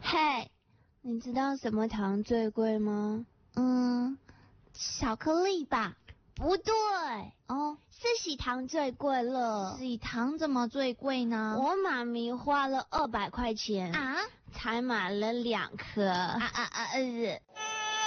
嘿，你知道什么糖最贵吗？ 巧克力吧？ 不对，是喜糖最贵了。 喜糖怎么最贵呢？ 我妈咪花了200块钱啊， 才买了2颗。